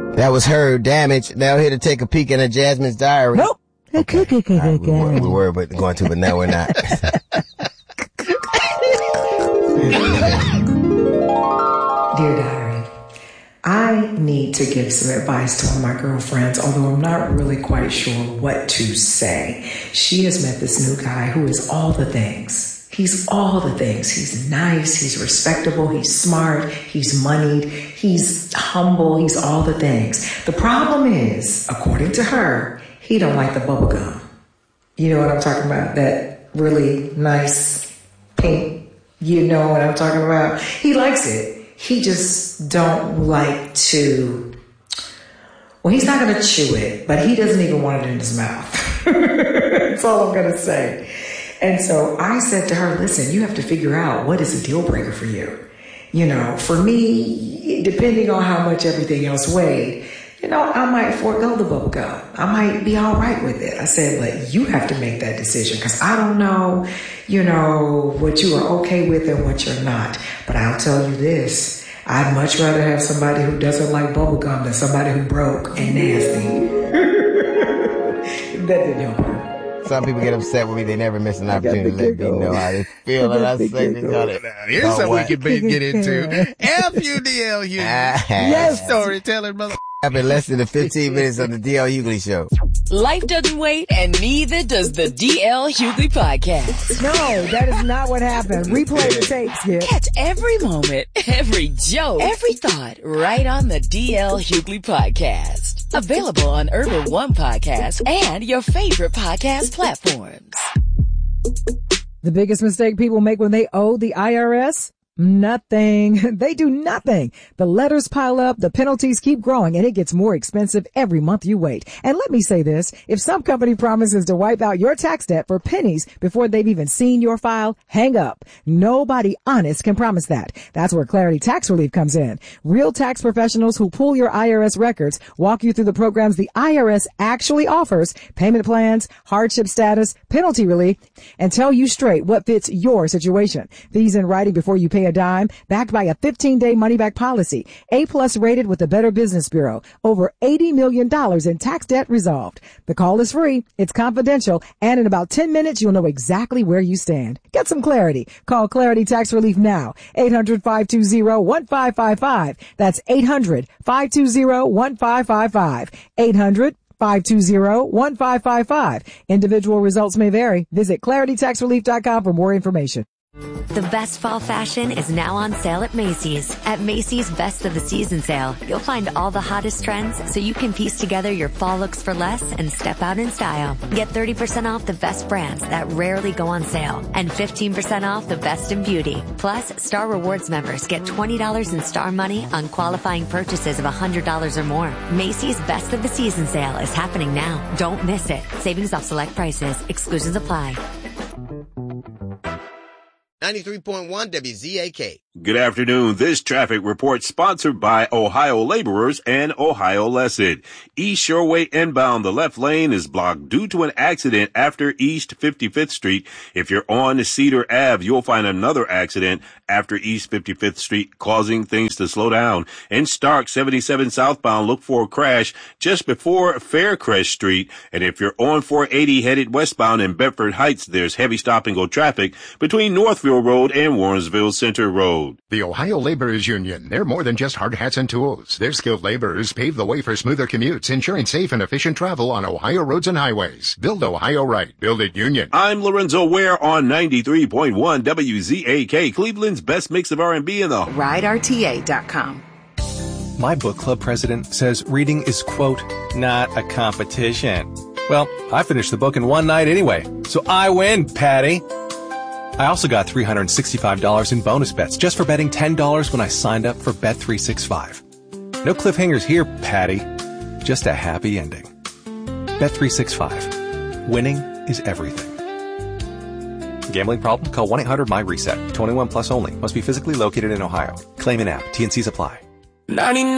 That was her Damage. Now here to take a peek in Jasmine's diary. Nope. Okay. We were going to, but now we're not. Dear Diary, I need to give some advice to one of my girlfriends, although I'm not really quite sure what to say. She has met this new guy who is all the things. He's all the things. He's nice, he's respectable, he's smart, he's moneyed, he's humble, he's all the things. The problem is, according to her, he don't like the bubble gum. You know what I'm talking about? That really nice pink, you know what I'm talking about? He likes it. He just don't like to, well, he's not going to chew it, but he doesn't even want it in his mouth. That's all I'm going to say. And so I said to her, listen, you have to figure out what is a deal breaker for you. You know, for me, depending on how much everything else weighed, you know, I might forego the bubble gum. I might be all right with it. I said, but you have to make that decision because I don't know, you know, what you are okay with and what you're not. But I'll tell you this, I'd much rather have somebody who doesn't like bubble gum than somebody who broke and nasty. That didn't help her. Some people get upset with me. They never miss an opportunity to let me know how they feel. And I say, here's something we can get into. FUDL Hughley. Yes. Storyteller, mother. I've been less than the 15 minutes of the DL Hughley Show. Life doesn't wait, and neither does the DL Hughley Podcast. No, that is not what happened. Replay the tape, Skip. Catch every moment, every joke, every thought right on the DL Hughley Podcast. Available on Urban One Podcast and your favorite podcast platforms. The biggest mistake people make when they owe the IRS? Nothing. They do nothing. The letters pile up, the penalties keep growing, and it gets more expensive every month you wait. And let me say this, if some company promises to wipe out your tax debt for pennies before they've even seen your file, hang up. Nobody honest can promise that. That's where Clarity Tax Relief comes in. Real tax professionals who pull your IRS records, walk you through the programs the IRS actually offers, payment plans, hardship status, penalty relief, and tell you straight what fits your situation. Fees in writing before you pay a dime, backed by a 15-day money-back policy. A+ rated with the Better Business Bureau. Over $80 million in tax debt resolved. The call is free, it's confidential, and in about 10 minutes, you'll know exactly where you stand. Get some clarity. Call Clarity Tax Relief now. 800-520-1555. That's 800-520-1555. 800-520-1555. Individual results may vary. Visit claritytaxrelief.com for more information. The best fall fashion is now on sale at Macy's. At Macy's Best of the Season sale, you'll find all the hottest trends so you can piece together your fall looks for less and step out in style. Get 30% off the best brands that rarely go on sale and 15% off the best in beauty. Plus, Star Rewards members get $20 in Star money on qualifying purchases of $100 or more. Macy's Best of the Season sale is happening now. Don't miss it. Savings off select prices. Exclusions apply. 93.1 WZAK. Good afternoon. This traffic report sponsored by Ohio Laborers and Ohio Lesson. East Shoreway inbound, the left lane is blocked due to an accident after East 55th Street. If you're on Cedar Ave, you'll find another accident after East 55th Street, causing things to slow down. In Stark 77 southbound, look for a crash just before Faircrest Street. And if you're on 480 headed westbound in Bedford Heights, there's heavy stop and go traffic between Northville Road and Warrensville Center Road. The Ohio Laborers Union, they're more than just hard hats and tools. Their skilled laborers pave the way for smoother commutes, ensuring safe and efficient travel on Ohio roads and highways. Build Ohio right. Build it union. I'm Lorenzo Ware on 93.1 WZAK, Cleveland's best mix of R&B in the RideRTA.com. My book club president says reading is, quote, not a competition. Well, I finished the book in one night anyway, so I win, Patty. I also got $365 in bonus bets just for betting $10 when I signed up for Bet365. No cliffhangers here, Patty. Just a happy ending. Bet365. Winning is everything. Gambling problem? Call 1-800-MY-RESET. 21 plus only. Must be physically located in Ohio. Claim in app. T&Cs apply. 99